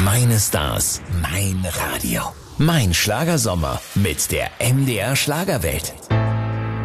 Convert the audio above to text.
Meine Stars, mein Radio. Mein Schlagersommer mit der MDR Schlagerwelt.